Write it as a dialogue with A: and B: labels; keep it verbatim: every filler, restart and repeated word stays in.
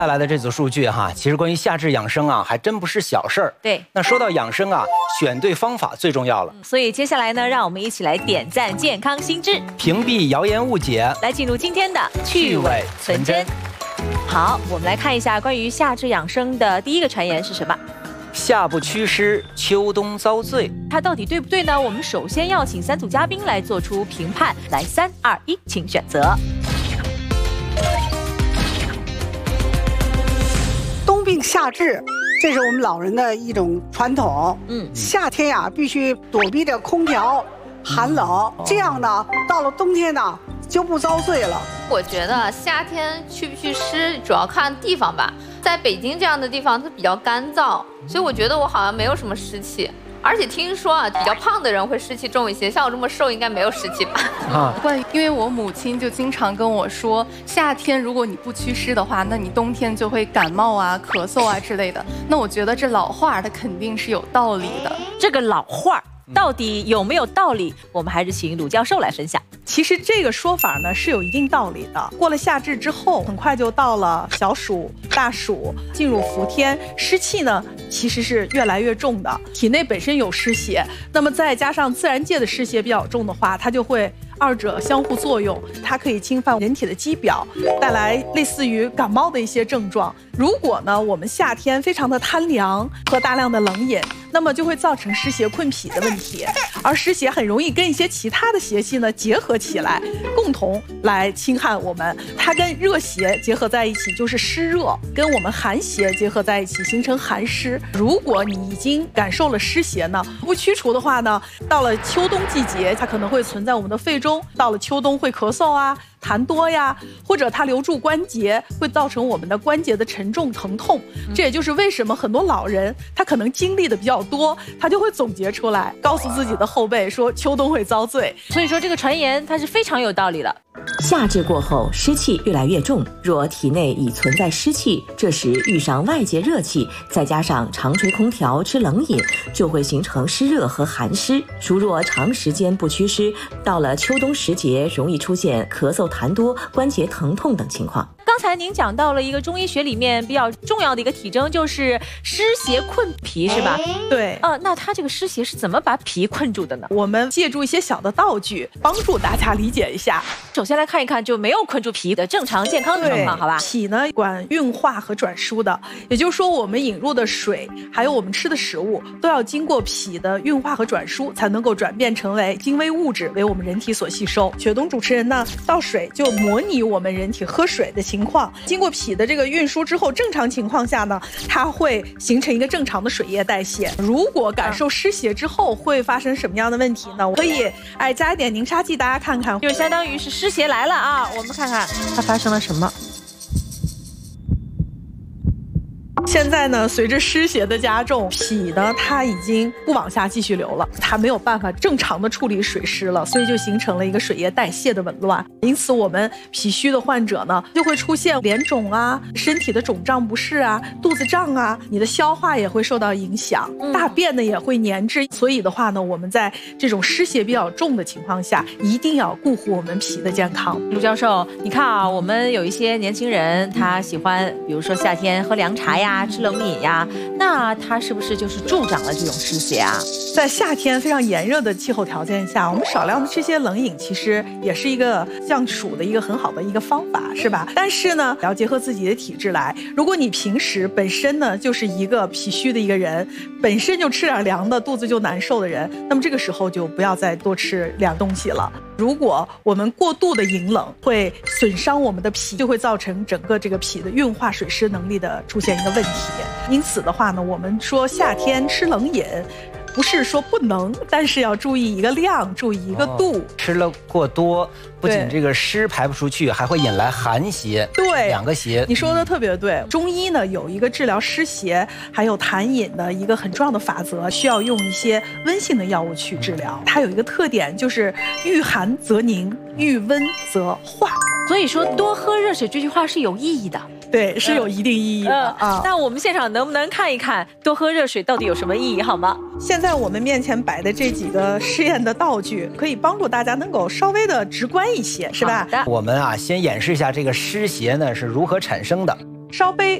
A: 带来的这组数据哈，其实关于夏至养生啊，还真不是小事儿。
B: 对，
A: 那说到养生啊，选对方法最重要了。
B: 所以接下来呢，让我们一起来点赞健康新知，
A: 屏蔽谣言误解，
B: 来进入今天的趣味存真。好，我们来看一下关于夏至养生的第一个传言是什么？
A: 夏不祛湿，秋冬遭罪。
B: 它到底对不对呢？我们首先要请三组嘉宾来做出评判。来，三二一，请选择。
C: 冬病夏治，这是我们老人的一种传统。嗯，夏天呀、啊，必须躲避着空调、寒冷，这样呢，到了冬天呢就不遭罪了。
D: 我觉得夏天祛不祛湿主要看地方吧，在北京这样的地方它比较干燥，所以我觉得我好像没有什么湿气。而且听说啊，比较胖的人会湿气重一些，像我这么瘦应该没有湿气吧？
E: 啊，因为我母亲就经常跟我说，夏天如果你不祛湿的话，那你冬天就会感冒啊、咳嗽啊之类的。那我觉得这老话它肯定是有道理的。
B: 这个老话到底有没有道理？我们还是请鲁教授来分享。
F: 其实这个说法呢是有一定道理的。过了夏至之后，很快就到了小暑、大暑，进入伏天，湿气呢其实是越来越重的。体内本身有湿邪，那么再加上自然界的湿邪比较重的话，它就会二者相互作用，它可以侵犯人体的肌表，带来类似于感冒的一些症状。如果呢我们夏天非常的贪凉，喝大量的冷饮，那么就会造成湿邪困脾的问题，而湿邪很容易跟一些其他的邪气呢结合起来，共同来侵害我们。它跟热邪结合在一起就是湿热，跟我们寒邪结合在一起形成寒湿。如果你已经感受了湿邪呢，不驱除的话呢，到了秋冬季节，它可能会存在我们的肺中，到了秋冬会咳嗽啊、痰多呀，或者它留住关节，会造成我们的关节的沉重疼痛。这也就是为什么很多老人他可能经历的比较多，他就会总结出来，告诉自己的后辈说秋冬会遭罪。
B: 所以说这个传言它是非常有道理的。
G: 夏至过后，湿气越来越重，若体内已存在湿气，这时遇上外界热气，再加上常吹空调、吃冷饮，就会形成湿热和寒湿。如若长时间不祛湿，到了秋冬时节，容易出现咳嗽、痰多、关节疼痛等情况。
B: 刚才您讲到了一个中医学里面比较重要的一个体征，就是湿邪困脾，是吧？
F: 对。
B: 呃，那它这个湿邪是怎么把脾困住的呢？
F: 我们借助一些小的道具，帮助大家理解一下。
B: 首先来看一看就没有困住脾的正常健康的状况，好吧？
F: 脾呢管运化和转输的，也就是说我们引入的水，还有我们吃的食物，都要经过脾的运化和转输，才能够转变成为精微物质，为我们人体所吸收。雪冬主持人呢，倒水就模拟我们人体喝水的情况，经过脾的这个运输之后，正常情况下呢，它会形成一个正常的水液代谢。如果感受湿邪之后，会发生什么样的问题呢？我可以哎加一点凝砂剂，大家看看，
B: 就相当于是湿邪来了啊，我们看看它发生了什么。
F: 现在呢，随着湿邪的加重，脾呢它已经不往下继续流了，它没有办法正常的处理水湿了，所以就形成了一个水液代谢的紊乱。因此我们脾虚的患者呢，就会出现脸肿啊、身体的肿胀不适啊、肚子胀啊，你的消化也会受到影响，大便呢也会粘滞。所以的话呢，我们在这种湿邪比较重的情况下，一定要顾护我们脾的健康。
B: 卢教授，你看啊，我们有一些年轻人，他喜欢比如说夏天喝凉茶呀、吃冷饮呀，那它是不是就是助长了这种湿邪啊？
F: 在夏天非常炎热的气候条件下，我们少量的吃些冷饮，其实也是一个降暑的一个很好的一个方法，是吧？但是呢，要结合自己的体质来。如果你平时本身呢就是一个脾虚的一个人，本身就吃点凉的，肚子就难受的人，那么这个时候就不要再多吃凉东西了。如果我们过度的饮冷，会损伤我们的脾，就会造成整个这个脾的运化水湿能力的出现一个问题。因此的话呢，我们说夏天吃冷饮，不是说不能，但是要注意一个量，注意一个度。哦、
A: 吃了过多，不仅这个湿排不出去，还会引来寒邪。
F: 对，
A: 两个邪。
F: 你说的特别对。中医呢有一个治疗湿邪还有痰饮的一个很重要的法则，需要用一些温性的药物去治疗。它有一个特点，就是遇寒则凝，遇温则化。
B: 所以说多喝热水这句话是有意义的。
F: 对，是有一定意义的、
B: 呃呃、啊。那我们现场能不能看一看多喝热水到底有什么意义，好吗？
F: 现在我们面前摆的这几个试验的道具，可以帮助大家能够稍微的直观一些，是吧？
A: 我们啊，先演示一下这个湿邪呢是如何产生的。
F: 烧杯